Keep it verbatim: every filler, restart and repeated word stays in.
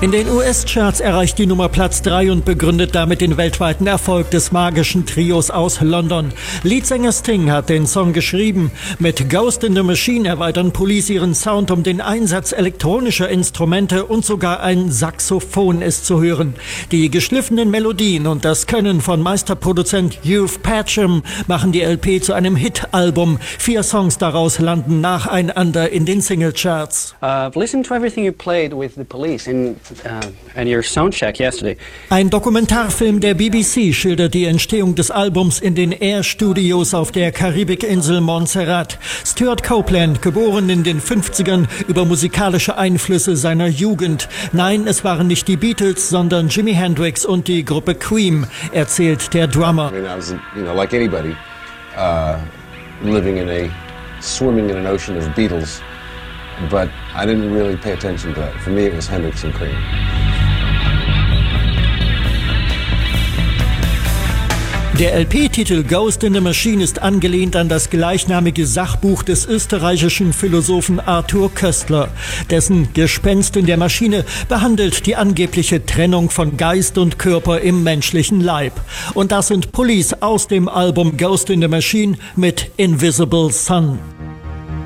In den U S-Charts erreicht die Nummer Platz drei und begründet damit den weltweiten Erfolg des magischen Trios aus London. Leadsänger Sting hat den Song geschrieben. Mit Ghost in the Machine erweitern Police ihren Sound um den Einsatz elektronischer Instrumente und sogar ein Saxophon ist zu hören. Die geschliffenen Melodien und das Können von Meisterproduzent Hugh Patcham machen die L P zu einem Hit-Album. Vier Songs daraus landen nacheinander in den Singlecharts. Uh, listen to everything you played with the Police in Uh, and your soundcheck yesterday. Ein Dokumentarfilm der B B C schildert die Entstehung des Albums in den Air Studios auf der Karibikinsel Montserrat. Stuart Copeland, geboren in den fünfzigern, über musikalische Einflüsse seiner Jugend. Nein, es waren nicht die Beatles, sondern Jimi Hendrix und die Gruppe Cream, erzählt der Drummer. I mean, I was, you know, like anybody, uh, living in a, swimming in an ocean of Beatles. But I didn't really pay attention to that. For me, it was Hendrix and Cream. Der L P-Titel Ghost in the Machine ist angelehnt an das gleichnamige Sachbuch des österreichischen Philosophen Arthur Koestler. Dessen Gespenst in der Maschine behandelt die angebliche Trennung von Geist und Körper im menschlichen Leib. Und das sind Police aus dem Album Ghost in the Machine mit Invisible Sun.